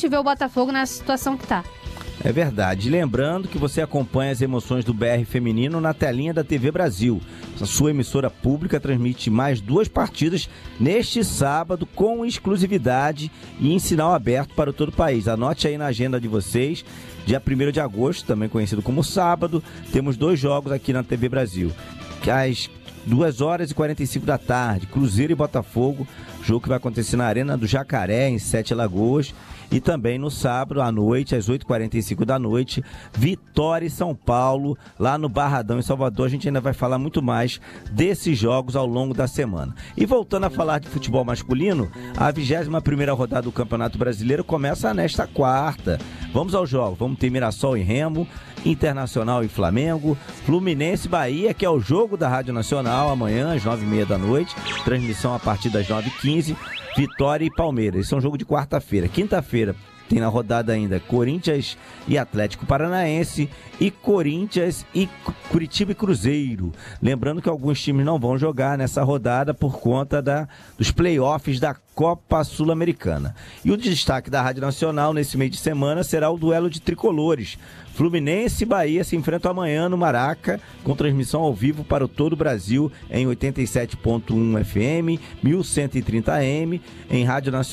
triste ver o Botafogo nessa situação que tá. É verdade. Lembrando que você acompanha as emoções do BR Feminino na telinha da TV Brasil. A sua emissora pública transmite mais 2 partidas neste sábado com exclusividade e em sinal aberto para todo o país. Anote aí na agenda de vocês, dia 1º de agosto, também conhecido como sábado, temos 2 jogos aqui na TV Brasil. Às 2h45 da tarde, Cruzeiro e Botafogo, jogo que vai acontecer na Arena do Jacaré, em Sete Lagoas. E também no sábado à noite, às 8h45 da noite, Vitória e São Paulo, lá no Barradão, em Salvador. A gente ainda vai falar muito mais desses jogos ao longo da semana. E voltando a falar de futebol masculino, a 21ª rodada do Campeonato Brasileiro começa nesta quarta. Vamos ao jogo, vamos ter Mirassol e Remo, Internacional e Flamengo, Fluminense e Bahia, que é o jogo da Rádio Nacional, amanhã às 9h30 da noite, transmissão a partir das 9h15, Vitória e Palmeiras. Esse é um jogo de quarta-feira. Quinta-feira tem na rodada ainda Corinthians e Atlético Paranaense e Corinthians e Curitiba e Cruzeiro. Lembrando que alguns times não vão jogar nessa rodada por conta dos playoffs da Copa Sul-Americana. E o destaque da Rádio Nacional nesse meio de semana será o duelo de tricolores. Fluminense e Bahia se enfrentam amanhã no Maraca, com transmissão ao vivo para todo o Brasil em 87.1 FM, 1130 AM, em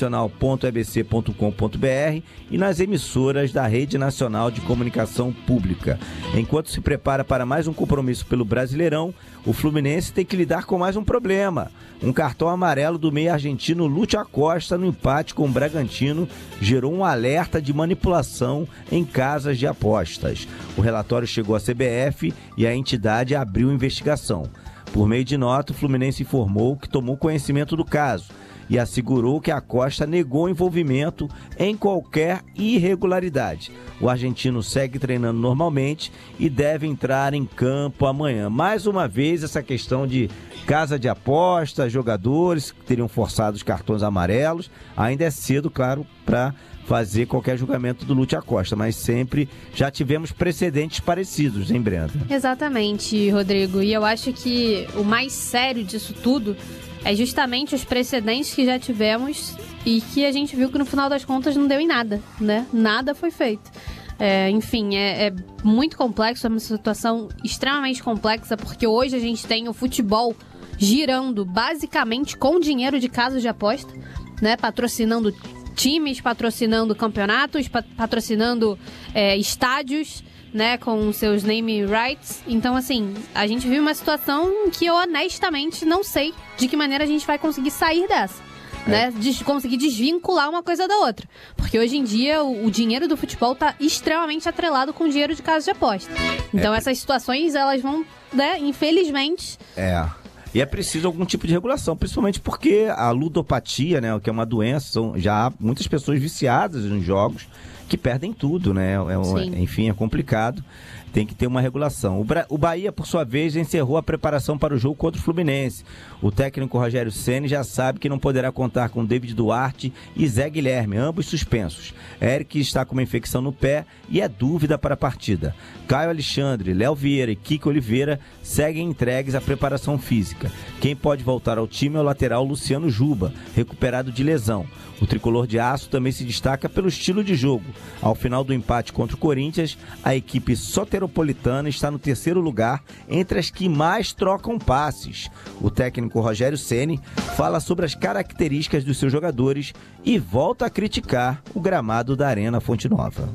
radionacional.ebc.com.br e nas emissoras da Rede Nacional de Comunicação Pública. Enquanto se prepara para mais um compromisso pelo Brasileirão, o Fluminense tem que lidar com mais um problema. Um cartão amarelo do meio argentino Lúcio Acosta no empate com o Bragantino gerou um alerta de manipulação em casas de apostas. O relatório chegou à CBF e a entidade abriu investigação. Por meio de nota, o Fluminense informou que tomou conhecimento do caso e assegurou que Acosta negou envolvimento em qualquer irregularidade. O argentino segue treinando normalmente e deve entrar em campo amanhã. Mais uma vez, essa questão de casa de aposta, jogadores que teriam forçado os cartões amarelos. Ainda é cedo, claro, para fazer qualquer julgamento do Lúcio Acosta, mas sempre já tivemos precedentes parecidos, hein, Brenda? Exatamente, Rodrigo. E eu acho que o mais sério disso tudo é justamente os precedentes que já tivemos e que a gente viu que no final das contas não deu em nada, né? Nada foi feito. Enfim, é muito complexo, é uma situação extremamente complexa, porque hoje a gente tem o futebol girando basicamente com dinheiro de casas de aposta, né? Patrocinando times, patrocinando campeonatos, patrocinando estádios, né, com seus name rights. Então, assim, a gente vive uma situação que eu honestamente não sei de que maneira a gente vai conseguir sair dessa, né, de conseguir desvincular uma coisa da outra, porque hoje em dia o dinheiro do futebol tá extremamente atrelado com o dinheiro de casas de aposta. Então essas situações, elas vão, né, infelizmente... E é preciso algum tipo de regulação, principalmente porque a ludopatia, né, que é uma doença, já há muitas pessoas viciadas nos jogos que perdem tudo, né? Enfim, é complicado. Tem que ter uma regulação. O Bahia, por sua vez, encerrou a preparação para o jogo contra o Fluminense. O técnico Rogério Ceni já sabe que não poderá contar com David Duarte e Zé Guilherme, ambos suspensos. Eric está com uma infecção no pé e é dúvida para a partida. Caio Alexandre, Léo Vieira e Kiko Oliveira seguem entregues à preparação física. Quem pode voltar ao time é o lateral Luciano Juba, recuperado de lesão. O tricolor de aço também se destaca pelo estilo de jogo. Ao final do empate contra o Corinthians, a equipe soteropolitana está no 3º lugar entre as que mais trocam passes. O técnico Rogério Ceni fala sobre as características dos seus jogadores e volta a criticar o gramado da Arena Fonte Nova.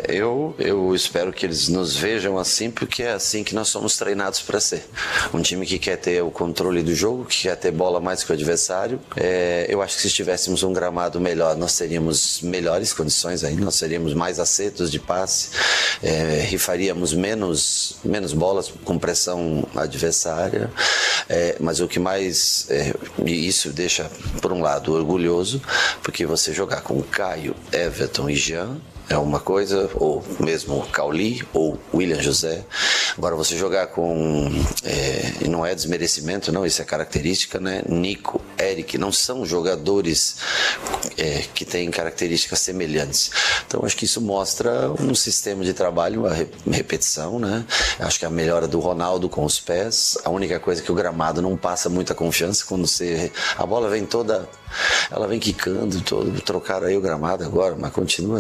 Eu espero que eles nos vejam assim, porque é assim que nós somos treinados para ser. Um time que quer ter o controle do jogo, que quer ter bola mais que o adversário. Eu acho que se tivéssemos um gramado melhor, nós teríamos melhores condições aí, nós seríamos mais acertos de passe, rifaríamos menos bolas com pressão adversária, mas o que mais, e isso deixa por um lado orgulhoso, porque você jogar com Caio, Everton e Jean é uma coisa, ou mesmo Cauli ou William José. Agora você jogar com, e não é desmerecimento não, isso é característica, né? Nico, Eric, não são jogadores que têm características semelhantes. Então acho que isso mostra um sistema de trabalho, uma repetição, né? Acho que a melhora do Ronaldo com os pés, a única coisa que o gramado não passa muita confiança, quando a bola vem toda, ela vem quicando, trocaram aí o gramado agora, mas continua